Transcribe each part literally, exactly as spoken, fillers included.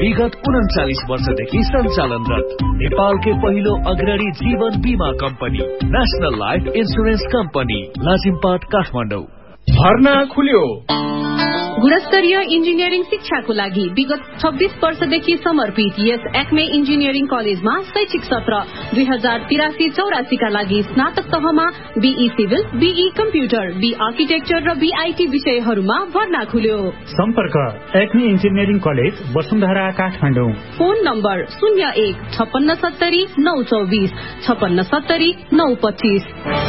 विगत उन्चालीस वर्षदेखि सञ्चालनरत नेपालकै पहिलो अग्रणी जीवन बीमा company national life insurance company Lazimpat Kathmandu. भर्ना खुल्यो। गुणस्तरीय इन्जिनियरिङ शिक्षाको लागि विगत छब्बीस वर्षदेखि समर्पित यस एक्मे इन्जिनियरिङ कलेजमा शैक्षिक सत्र दुई हजार तिरासी चौरासीका लागि स्नातक तहमा be civil, be computer, be architecture र बीआईटी विषयहरूमा भर्ना खुल्यो। सम्पर्क Acme engineering college Vasundhara Kathmandu. Phone number शून्य एक छप्पन्न सत्तरी नौ चौबिस छप्पन्न सत्तरी नौ पच्चीस।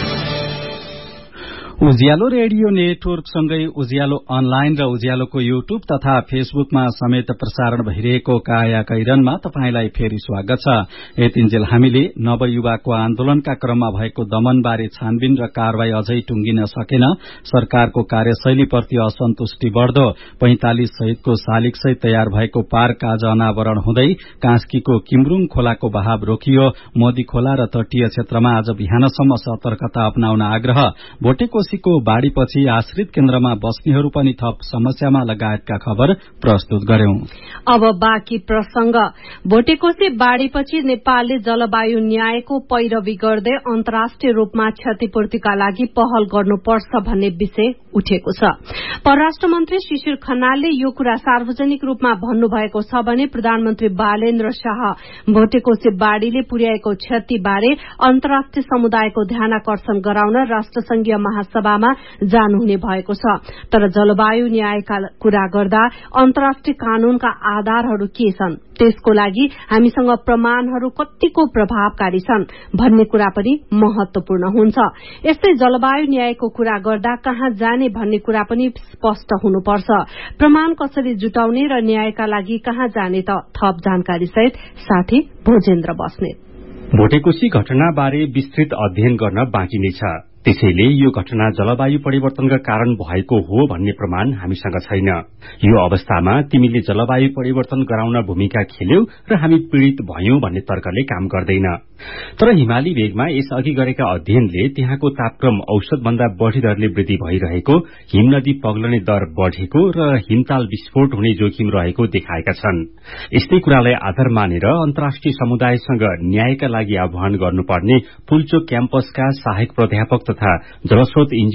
उज्यालो रेडियो नेटवर्क सँगै उज्यालो अनलाइन र उज्यालोको युट्युब तथा फेसबुकमा समेत प्रसारण भइरहेको काया कैरनमा तपाईंलाई फेरि स्वागत छ। यतिन्जेल हामीले नवयुवाको आन्दोलनका क्रममा भएको दमनबारे छानबिन र कारवाही अझै टुंगिन सकेन, सरकारको कार्यशैलीप्रति असन्तुष्टि बढ्दो, पैंतालिस सहितको शालिग सहित तयार भएको पार्क आज अनावरण हुँदै कास्कीको किमरुङ खोलाको बहाव रोकियो, मोदी खोला र तटीय क्षेत्रमा आज बिहानसम्म सतर्कता अपनाउन आग्रह, भोटेको को बाढ़ीपछि आश्रित केन्द्रमा बस्नेहरू पनि थप समस्यामा लगायतका खबर प्रस्तुत गर्यौं। अब बाँकी प्रसंग। भोटेकोशी बाढ़ीपछि नेपालले जलवायु न्यायको पैरवी गर्दै अन्तर्राष्ट्रिय रूपमा क्षतिपूर्तिका लागि पहल गर्नुपर्छ भन्ने विषय उठेको छ। परराष्ट्र मन्त्री शिशिर खनालले यो कुरा सार्वजनिक रूपमा भन्नुभएको छ भने प्रधानमन्त्री बालेन्द्र शाह भोटेकोशी बाढ़ीले पुर्याएको क्षतिबारे अन्तर्राष्ट्रिय समुदायको ध्यानाकर्षण गराउन राष्ट्रसंघीय महासभामा जानुहुने भएको छ। तर जलवायु न्यायका कुरा गर्दा अन्तर्राष्ट्रिय कानूनका आधारहरू के छन्, त्यसको लागि हामीसँग प्रमाणहरू कतिको प्रभावकारी छन् भन्ने कुरा पनि महत्वपूर्ण हुन्छ। यस्तै जलवायु न्यायको कुरा गर्दा कहाँ जाने भन्ने कुरा पनि स्पष्ट हुनुपर्छ। प्रमाण कसरी जुटाउने र न्यायका लागि कहाँ जाने त थप जानकारी सहित साथी भोजेन्द्र बस्नेत। भोटेकोशी घटनाबारे विस्तृत अध्ययन गर्न बाँकी नै छ, त्यसैले यो घटना जलवायु परिवर्तनका कारण भएको हो भन्ने प्रमाण हामीसँग छैन। यो अवस्थामा तिमीले जलवायु परिवर्तन गराउन भूमिका खेल्यौ र हामी पीड़ित भयौं भन्ने तर्कले काम गर्दैन। तर हिमाली भेगमा यसअघि गरेका अध्ययनले त्यहाँको तापक्रम औसत भन्दा बढ़ी दरले वृद्धि भइरहेको, हिमनदी पग्लने दर बढ़ेको र हिमताल विस्फोट हुने जोखिम रहेको देखाएका छन्। यस्तै कुरालाई आधार मानेर अन्तर्राष्ट्रिय समुदायसँग न्यायका लागि आह्वान गर्नुपर्ने पुल्चोक क्याम्पसका सहायक प्राध्यापक तथा जलस्रोत